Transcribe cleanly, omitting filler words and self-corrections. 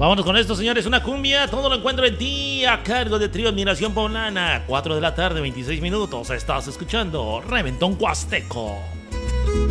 Vámonos con esto, señores. Una cumbia, todo lo encuentro en ti, a cargo de Trío Admiración Poblana. 4 de la tarde, 26 minutos. Estás escuchando Reventón Huasteco.